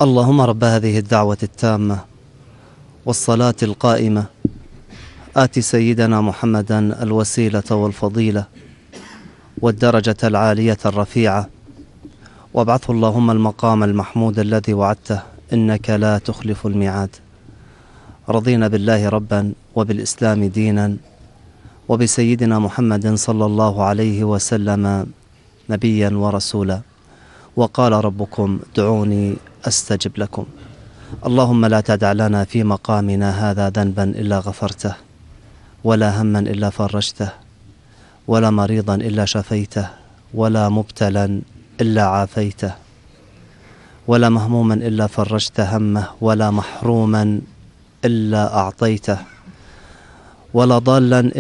اللهم رب هذه الدعوة التامة والصلاة القائمة آت سيدنا محمدا الوسيلة والفضيلة والدرجة العالية الرفيعة وابعثه اللهم المقام المحمود الذي وعدته إنك لا تخلف الميعاد. رضينا بالله ربا وبالإسلام دينا وبسيدنا محمد صلى الله عليه وسلم نبيا ورسولا. وقال ربكم ادعوني أستجب لكم. اللهم لا تدع لنا في مقامنا هذا ذنبا إلا غفرته، ولا هما إلا فرجته، ولا مريضا إلا شفيته، ولا مبتلا إلا عافيته، ولا مهموما إلا فرجت همه، ولا محروما إلا أعطيته، ولا ضالا